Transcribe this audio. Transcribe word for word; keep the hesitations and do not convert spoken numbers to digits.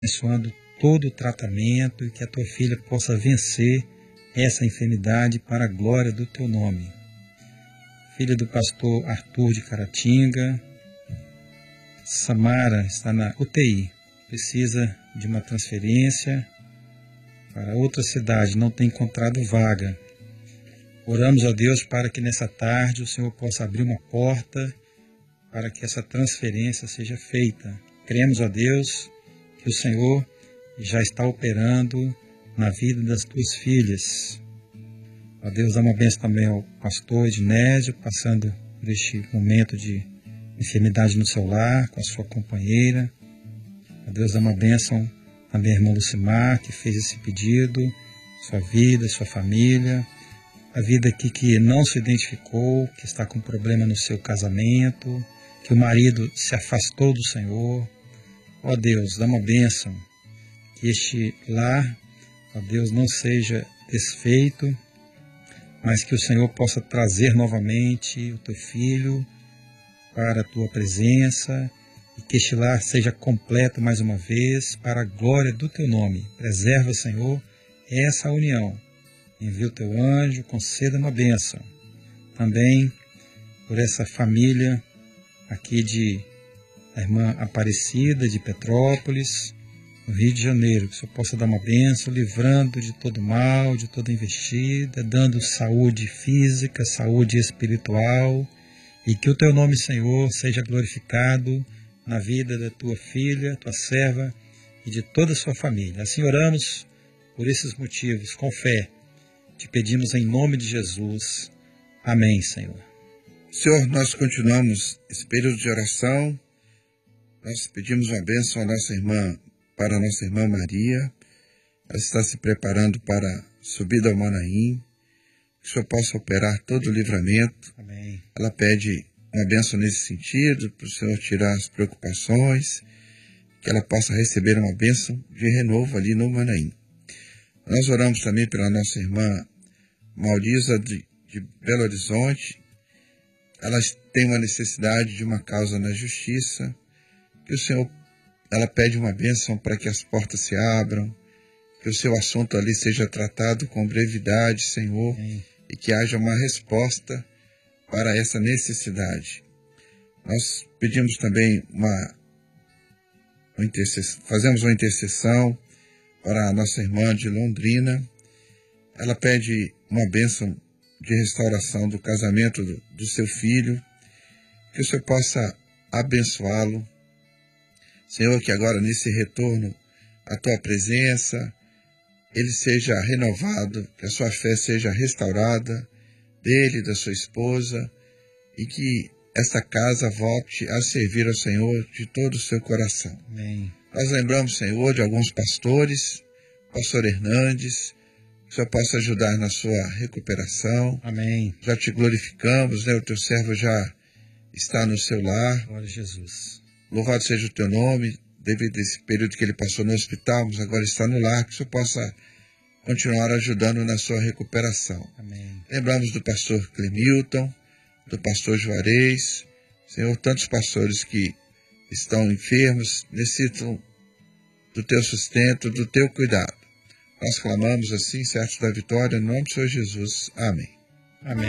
abençoando todo o tratamento e que a tua filha possa vencer essa enfermidade para a glória do teu nome. Filha do pastor Arthur de Caratinga, Samara está na U T I, precisa de uma transferência para outra cidade, não tem encontrado vaga. Oramos a Deus para que nessa tarde o Senhor possa abrir uma porta para que essa transferência seja feita. Cremos a Deus que o Senhor já está operando na vida das tuas filhas. A Deus dá uma bênção também ao pastor Ednésio, passando por este momento de enfermidade no seu lar, com a sua companheira. A Deus dá uma bênção também à irmã Lucimar, que fez esse pedido, sua vida, sua família. A vida aqui que não se identificou, que está com problema no seu casamento, que o marido se afastou do Senhor. Ó Deus, dá uma bênção, que este lar, ó Deus, não seja desfeito, mas que o Senhor possa trazer novamente o teu filho para a tua presença e que este lar seja completo mais uma vez para a glória do teu nome. Preserva, Senhor, essa união. Envia o teu anjo, conceda uma bênção. Também por essa família aqui de a irmã Aparecida de Petrópolis, no Rio de Janeiro, que o Senhor possa dar uma bênção, livrando de todo mal, de toda investida, dando saúde física, saúde espiritual, e que o teu nome, Senhor, seja glorificado na vida da tua filha, tua serva e de toda a sua família. Assim oramos por esses motivos, com fé. Te pedimos em nome de Jesus. Amém, Senhor. Senhor, nós continuamos esse período de oração. Nós pedimos uma bênção à nossa irmã, para a nossa irmã Maria. Ela está se preparando para a subida ao Manaim. Que o Senhor possa operar todo o livramento. Amém. Ela pede uma bênção nesse sentido, para o Senhor tirar as preocupações, que ela possa receber uma bênção de renovo ali no Manaim. Nós oramos também pela nossa irmã Maurisa de, de Belo Horizonte. Ela tem uma necessidade de uma causa na justiça, que o Senhor, ela pede uma bênção para que as portas se abram, que o seu assunto ali seja tratado com brevidade, Senhor, Amém. E que haja uma resposta para essa necessidade. Nós pedimos também uma, uma intercessão, fazemos uma intercessão para a nossa irmã de Londrina. Ela pede uma bênção de restauração do casamento do, do seu filho, que o Senhor possa abençoá-lo. Senhor, que agora nesse retorno à tua presença, ele seja renovado, que a sua fé seja restaurada, dele, da sua esposa, e que essa casa volte a servir ao Senhor de todo o seu coração. Amém. Nós lembramos, Senhor, de alguns pastores, pastor Hernandes, que o Senhor possa ajudar na sua recuperação. Amém. Já te glorificamos, né? O teu servo já está no seu lar. Glória a Jesus. Louvado seja o teu nome, devido a esse período que ele passou no hospital, mas agora está no lar, que o Senhor possa continuar ajudando na sua recuperação. Amém. Lembramos do pastor Clemilton, do pastor Juarez, Senhor, tantos pastores que estão enfermos, necessitam do teu sustento, do teu cuidado. Nós clamamos assim, certos da vitória, em nome do Senhor Jesus. Amém. Amém.